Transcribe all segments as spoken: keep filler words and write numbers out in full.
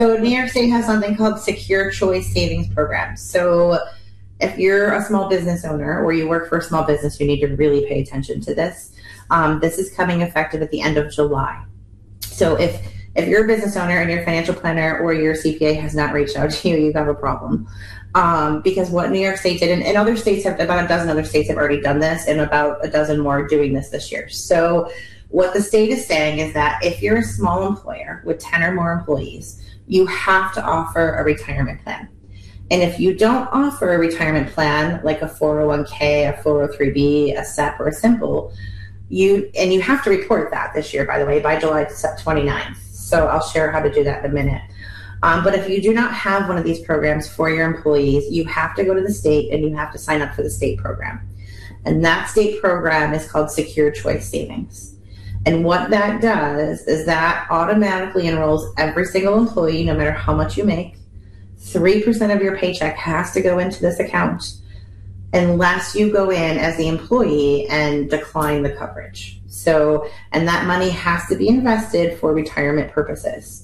So New York State has something called Secure Choice Savings Program. So if you're a small business owner or you work for a small business, you need to really pay attention to this. Um, this is coming effective at the end of July. So if if you're a business owner and your financial planner or your C P A has not reached out to you, you have a problem. Um, because what New York State did, and, and other states have, about a dozen other states have already done this, and about a dozen more are doing this this year. So what the state is saying is that if you're a small employer with ten or more employees, you have to offer a retirement plan. And if you don't offer a retirement plan, like a four oh one k, a four oh three b, a S E P, or a simple, you, and you have to report that this year, by the way, by July twenty-ninth. So I'll share how to do that in a minute. Um, but if you do not have one of these programs for your employees, you have to go to the state and you have to sign up for the state program. And that state program is called Secure Choice Savings. And what that does is that automatically enrolls every single employee, no matter how much you make. three percent of your paycheck has to go into this account unless you go in as the employee and decline the coverage. So, and that money has to be invested for retirement purposes.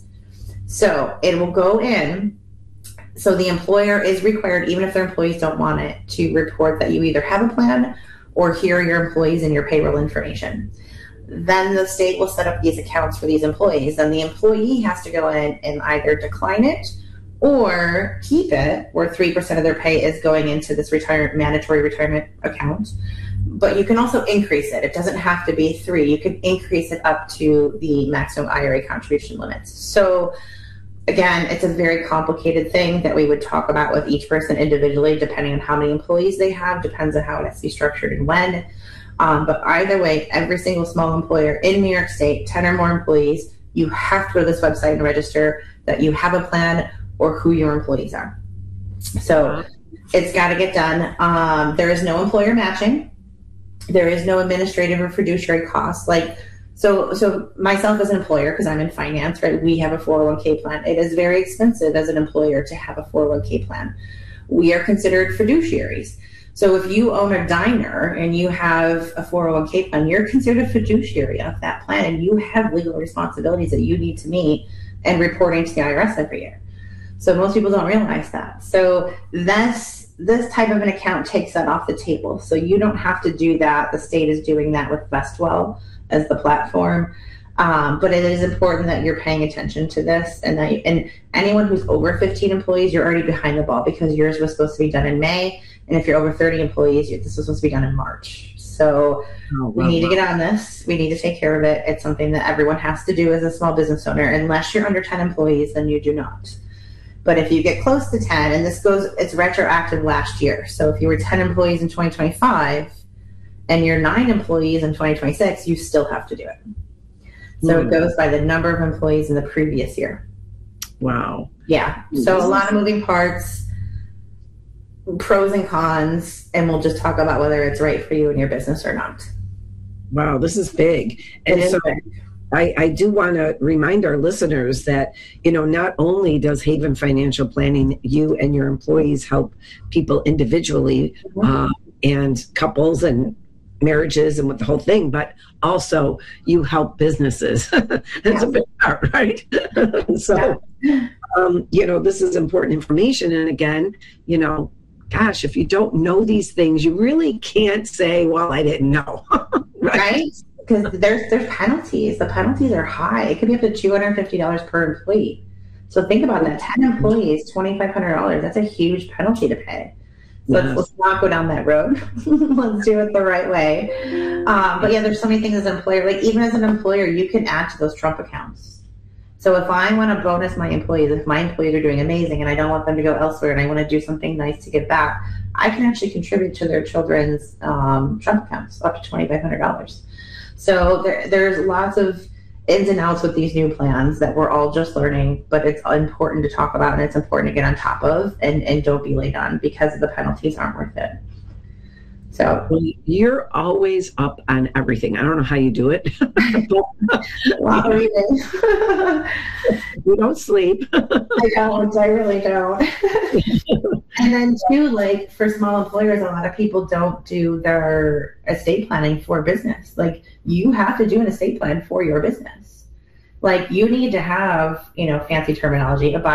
So it will go in. So the employer is required, even if their employees don't want it, to report that you either have a plan or here are your employees and your payroll information. Then the state will set up these accounts for these employees, and the employee has to go in and either decline it or keep it, where three percent of their pay is going into this retirement, mandatory retirement account. But you can also increase it. It doesn't have to be three. You can increase it up to the maximum I R A contribution limits. So again, it's a very complicated thing that we would talk about with each person individually, depending on how many employees they have, depends on how it has to be structured and when. Um, but either way, every single small employer in New York State, ten or more employees, you have to go to this website and register that you have a plan or who your employees are. So it's got to get done. Um, there is no employer matching. There is no administrative or fiduciary costs. Like, so, so myself as an employer, because I'm in finance, right? We have a four oh one k plan. It is very expensive as an employer to have a four oh one k plan. We are considered fiduciaries. So if you own a diner and you have a four oh one k plan, you're considered a fiduciary of that plan, and you have legal responsibilities that you need to meet and reporting to the I R S every year. So most people don't realize that. So that's, this type of an account takes that off the table. So you don't have to do that. The state is doing that with Vestwell as the platform. Um, but it is important that you're paying attention to this, and that you, and anyone who's over fifteen employees, you're already behind the ball because yours was supposed to be done in May. And if you're over thirty employees, this was supposed to be done in March. So oh, wow, we need wow. to get on this. We need to take care of it. It's something that everyone has to do as a small business owner. Unless you're under ten employees, then you do not. But if you get close to ten, and this goes, it's retroactive last year. So if you were ten employees in twenty twenty-five and you're nine employees in twenty twenty-six, you still have to do it. So mm-hmm. it goes by the number of employees in the previous year. Wow. Yeah. So a lot of moving parts, pros and cons, and we'll just talk about whether it's right for you and your business or not. Wow, this is big. And so big. I, I do want to remind our listeners that, you know, not only does Haven Financial Planning, you and your employees help people individually mm-hmm. uh, and couples and marriages and with the whole thing, but also you help businesses. That's yeah. a big part, right? so, yeah. um, you know, this is important information. And again, you know, gosh, if you don't know these things, you really can't say, well, I didn't know. right? right? Because there's there's penalties. The penalties are high. It could be up to two hundred fifty dollars per employee. So think about that. ten employees, twenty-five hundred dollars. That's a huge penalty to pay. So yes. let's, let's not go down that road. Let's do it the right way. Um, but yeah, there's so many things as an employer. Like even as an employer, you can add to those Trump accounts. So if I want to bonus my employees, if my employees are doing amazing and I don't want them to go elsewhere and I want to do something nice to give back, I can actually contribute to their children's um, Trump accounts up to twenty-five hundred dollars. So there, there's lots of ins and outs with these new plans that we're all just learning, but it's important to talk about and it's important to get on top of, and, and don't be late on because the penalties aren't worth it. So you're always up on everything. I don't know how you do it. Wow, you don't sleep. I don't. I really don't. And then too, like for small employers, a lot of people don't do their estate planning for business. Like you have to do an estate plan for your business. like you need to have, you know, fancy terminology, a